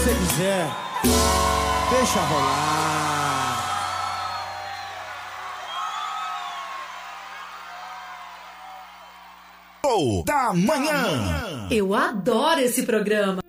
você quiser, deixa rolar. Da manhã. Eu adoro esse programa.